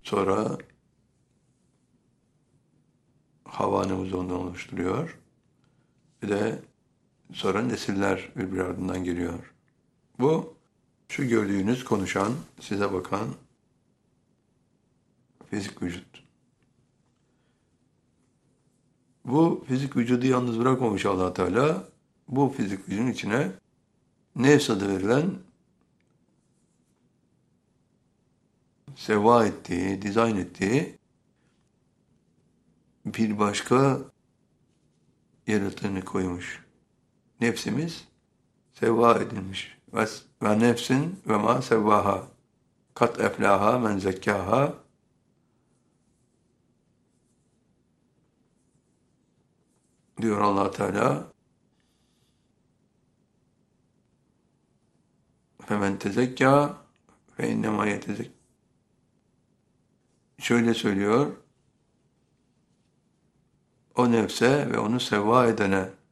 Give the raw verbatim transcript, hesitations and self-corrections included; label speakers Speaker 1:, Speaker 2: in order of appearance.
Speaker 1: Sonra hava anımızı ondan oluşturuyor. Bir de sonra nesiller birbiri ardından geliyor. Bu şu gördüğünüz konuşan, size bakan fizik vücut. Bu fizik vücudu yalnız bırakmamış Allah Teala. Bu fizik vücudun içine nefs adı verilen seva ettiği, dizayn ettiği bir başka yaratığını koymuş. Nefsimiz seva edilmiş. Ve, ve nefsin ve ma sevvaha. Kat eflaha men zekkaha. Diyor Allah Teala. Femen tezekka fe innema yetezek. Şöyle söylüyor. O nefse ve onu sevva edene